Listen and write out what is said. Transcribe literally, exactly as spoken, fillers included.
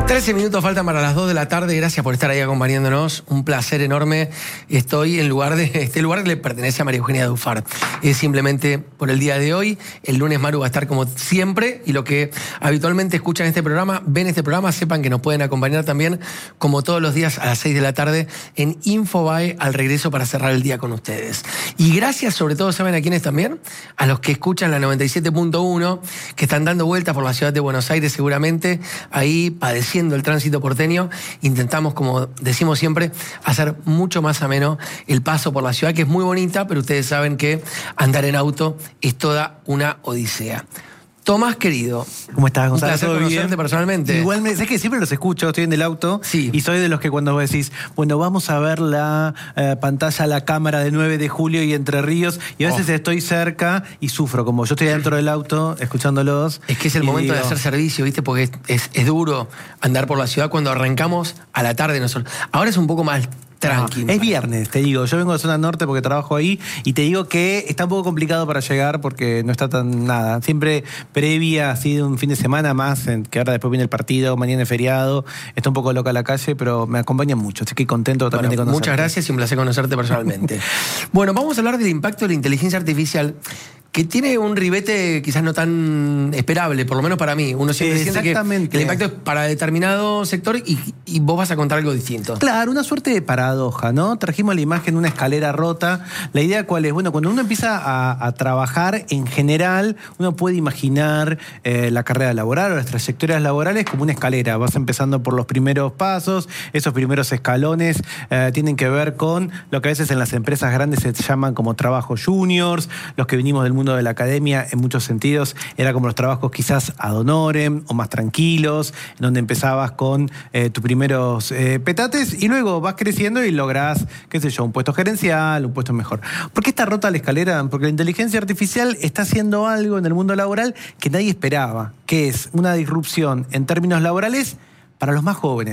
trece minutos faltan para las dos de la tarde. Gracias por estar ahí acompañándonos. Un placer enorme. Estoy en lugar de este lugar que le pertenece a María Eugenia Dufar. Es simplemente por el día de hoy. El lunes Maru va a estar como siempre. Y lo que habitualmente escuchan este programa, ven este programa, sepan que nos pueden acompañar también como todos los días a las seis de la tarde en Infobae al regreso para cerrar el día con ustedes. Y gracias sobre todo, ¿saben a quiénes también? A los que escuchan la noventa y siete punto uno, que están dando vueltas por la ciudad de Buenos Aires seguramente, ahí padeciendo el tránsito porteño. Intentamos, como decimos siempre, hacer mucho más ameno el paso por la ciudad, que es muy bonita, pero ustedes saben que andar en auto es toda una odisea. Tomás, querido. ¿Cómo estás, Gonzalo? Un placer conocerte bien personalmente. Igual, me, sabes que siempre los escucho, estoy en el auto, sí. Y soy de los que cuando vos decís, bueno, vamos a ver la eh, pantalla, la cámara de nueve de julio y Entre Ríos, y a veces oh. estoy cerca y sufro, como yo estoy dentro del auto escuchándolos. Es que es el momento digo, de hacer servicio, ¿viste? Porque es, es, es duro andar por la ciudad cuando arrancamos a la tarde. Nosotros. Ahora es un poco más tranquilo. No, es viernes, te digo. Yo vengo de zona norte porque trabajo ahí y te digo que está un poco complicado para llegar porque no está tan nada. Siempre previa, así de un fin de semana más, en, que ahora después viene el partido, mañana es feriado. Está un poco loca la calle, pero me acompañan mucho. Así que contento también bueno, de conocerte. Muchas gracias y un placer conocerte personalmente. Bueno, vamos a hablar del impacto de la inteligencia artificial, que tiene un ribete quizás no tan esperable, por lo menos para mí. Uno siempre siente que el impacto es para determinado sector y, y vos vas a contar algo distinto. Claro, una suerte de paradoja, ¿no? Trajimos la imagen de una escalera rota. La idea cuál es, bueno, cuando uno empieza a, a trabajar en general, uno puede imaginar eh, la carrera laboral o las trayectorias laborales como una escalera. Vas empezando por los primeros pasos, esos primeros escalones eh, tienen que ver con lo que a veces en las empresas grandes se llaman como trabajos juniors, los que venimos del mundo de la academia, en muchos sentidos, era como los trabajos quizás ad honorem o más tranquilos, en donde empezabas con eh, tus primeros eh, petates y luego vas creciendo y lográs, qué sé yo, un puesto gerencial, un puesto mejor. ¿Por qué está rota la escalera? Porque la inteligencia artificial está haciendo algo en el mundo laboral que nadie esperaba, que es una disrupción en términos laborales para los más jóvenes.